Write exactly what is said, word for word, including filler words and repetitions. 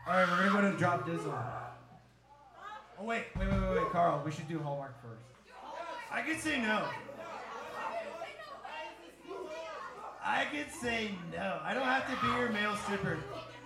All right, we're gonna go to Drop Dizzle. Oh wait, wait, wait, wait, wait, Carl. We should do Hallmark first. I could say no. I could say no. I don't have to be your male stripper.